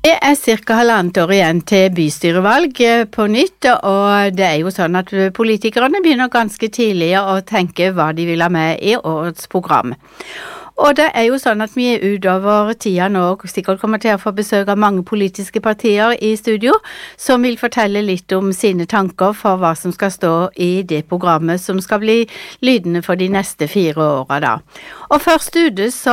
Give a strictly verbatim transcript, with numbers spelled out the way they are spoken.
Det er cirka halvannet år igjen til bystyrevalg på nytt, og det er jo sånn at politikerne begynner ganske tidlig å tenke hva de vil ha med i årets program. Og det er jo sånn at vi utover tida nå sikkert kommer til å få besøk av mange politiske partier i studio, som vil fortelle litt om sine tanker for hva som skal stå i det programmet som skal bli lydende for de neste fire årene da. Og først ute så